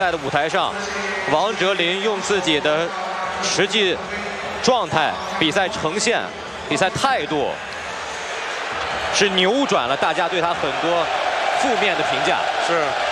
在的舞台上，王哲林用自己的实际状态、比赛呈现、比赛态度，是扭转了大家对他很多负面的评价。 是。